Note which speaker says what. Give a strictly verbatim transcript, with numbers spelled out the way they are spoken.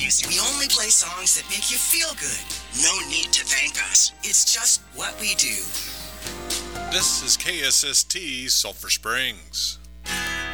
Speaker 1: music. We only play songs that make you feel good. No need to thank us. It's just what we do.
Speaker 2: This is K S S T Sulphur Springs.